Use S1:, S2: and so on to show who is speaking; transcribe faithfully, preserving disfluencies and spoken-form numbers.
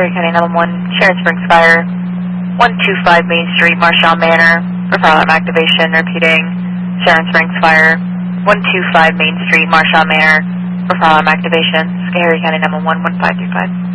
S1: Schoharie County nine one one, Sharon Springs Fire, one two five Main Street, Marshall Manor, for fire alarm activation, repeating, Sharon Springs Fire, one two five Main Street, Marshall Manor, for fire alarm activation, Schoharie County nine one one, one five three five.